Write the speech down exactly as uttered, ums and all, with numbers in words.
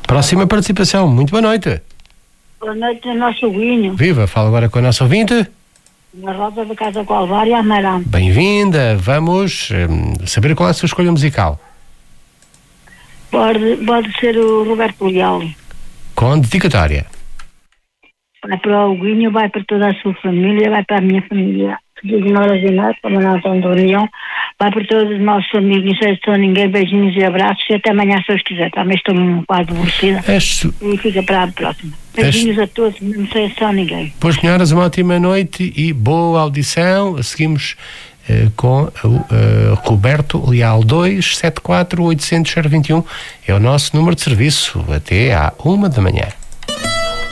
Próxima participação, muito boa noite. Boa noite, nosso Guinho. Viva, fala agora com a nossa ouvinte. Na Rosa da Casa Calvário, Amarante. Bem-vinda, vamos hum, saber qual é a sua escolha musical. Pode, pode ser o Roberto Leal. Com dedicatória. Vai para o Guinho, vai para toda a sua família, vai para a minha família. De Nora Ginásio, para Manuel Antônio de Leão, vai para todos os nossos amigos, não sei se sou ninguém, beijinhos e abraços, e até amanhã se Deus quiser. Também estou um quase aborrecida. Este... E fica para a próxima. Beijinhos este... a todos, não sei se sou ninguém. Pois, senhoras, uma ótima noite e boa audição. Seguimos uh, com o uh, Roberto Leal. Dois sete quatro oito zero zero dois um é o nosso número de serviço até à uma da manhã.